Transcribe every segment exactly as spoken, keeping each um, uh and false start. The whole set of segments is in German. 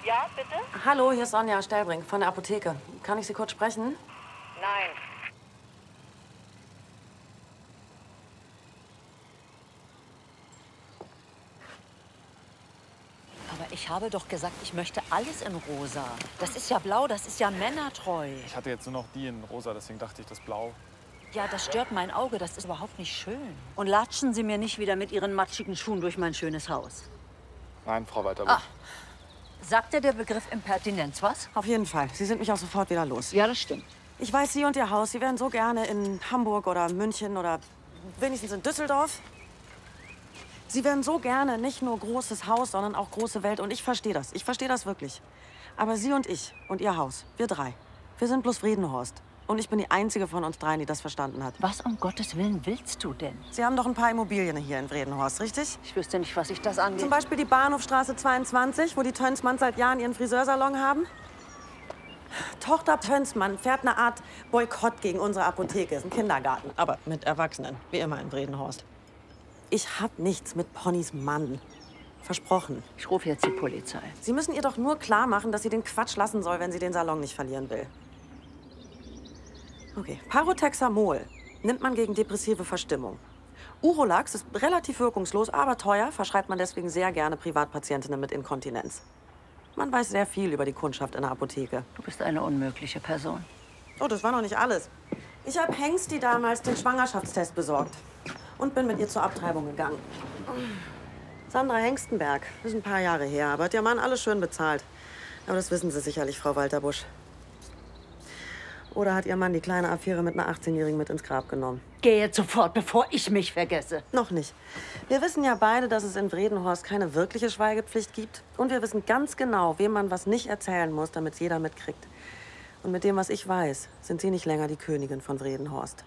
Ja, bitte? Hallo, hier ist Sonja Stellbrink von der Apotheke. Kann ich Sie kurz sprechen? Nein. Aber ich habe doch gesagt, ich möchte alles in rosa. Das ist ja blau, das ist ja männertreu. Ich hatte jetzt nur noch die in rosa, deswegen dachte ich, das Blau. Ja, das stört mein Auge, das ist überhaupt nicht schön. Und latschen Sie mir nicht wieder mit Ihren matschigen Schuhen durch mein schönes Haus. Nein, Frau Walterbusch. Ah. Sagt dir der Begriff Impertinenz was? Auf jeden Fall. Sie sind mich auch sofort wieder los. Ja, das stimmt. Ich weiß, Sie und Ihr Haus, Sie wären so gerne in Hamburg oder München oder wenigstens in Düsseldorf. Sie wären so gerne nicht nur großes Haus, sondern auch große Welt. Und ich verstehe das. Ich verstehe das wirklich. Aber Sie und ich und Ihr Haus, wir drei, wir sind bloß Friedenhorst. Und ich bin die einzige von uns dreien, die das verstanden hat. Was um Gottes Willen willst du denn? Sie haben doch ein paar Immobilien hier in Vredenhorst, richtig? Ich wüsste nicht, was ich das angeht. Zum Beispiel die Bahnhofstraße zweiundzwanzig, wo die Tönsmanns seit Jahren ihren Friseursalon haben. Tochter Tönsmann fährt eine Art Boykott gegen unsere Apotheke. Ist ein Kindergarten, aber mit Erwachsenen, wie immer in Vredenhorst. Ich hab nichts mit Ponnys Mann. Versprochen. Ich rufe jetzt die Polizei. Sie müssen ihr doch nur klar machen, dass sie den Quatsch lassen soll, wenn sie den Salon nicht verlieren will. Okay, Parotexamol nimmt man gegen depressive Verstimmung. Urolax ist relativ wirkungslos, aber teuer, verschreibt man deswegen sehr gerne Privatpatientinnen mit Inkontinenz. Man weiß sehr viel über die Kundschaft in der Apotheke. Du bist eine unmögliche Person. Oh, das war noch nicht alles. Ich habe Hengsti damals den Schwangerschaftstest besorgt und bin mit ihr zur Abtreibung gegangen. Sandra Hengstenberg, das ist ein paar Jahre her, aber hat ihr Mann alles schön bezahlt. Aber das wissen Sie sicherlich, Frau Walterbusch. Oder hat Ihr Mann die kleine Affäre mit einer achtzehnjährigen mit ins Grab genommen? Geh jetzt sofort, bevor ich mich vergesse. Noch nicht. Wir wissen ja beide, dass es in Vredenhorst keine wirkliche Schweigepflicht gibt. Und wir wissen ganz genau, wem man was nicht erzählen muss, damit es jeder mitkriegt. Und mit dem, was ich weiß, sind Sie nicht länger die Königin von Vredenhorst.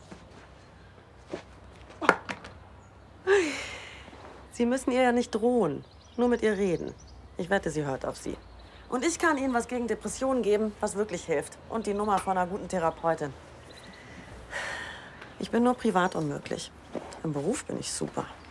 Sie müssen ihr ja nicht drohen, nur mit ihr reden. Ich wette, sie hört auf Sie. Und ich kann Ihnen was gegen Depressionen geben, was wirklich hilft. Und die Nummer von einer guten Therapeutin. Ich bin nur privat unmöglich. Im Beruf bin ich super.